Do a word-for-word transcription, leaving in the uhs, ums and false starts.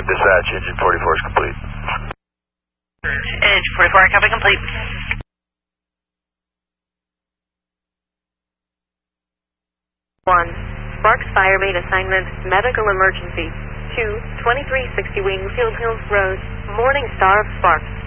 Wingman dispatch, engine forty-four is complete. Engine forty-four, copy complete. one. Sparks Fire Main assignment, medical emergency. two. twenty-three sixty Wingfield Hills Road, Morning Star of Sparks.